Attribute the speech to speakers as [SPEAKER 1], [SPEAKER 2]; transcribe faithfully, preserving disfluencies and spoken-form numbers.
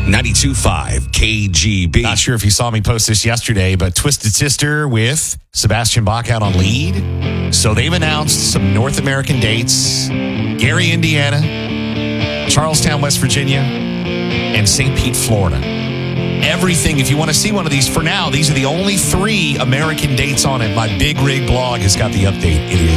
[SPEAKER 1] ninety-two point five K G B.
[SPEAKER 2] Not sure if you saw me post this yesterday, but Twisted Sister with Sebastian Bach out on lead. So they've announced some North American dates. Gary, Indiana, Charlestown, West Virginia, and Saint Pete, Florida. Everything, if you want to see one of these, for now, these are the only three American dates on it. My Big Rig blog has got the update. It is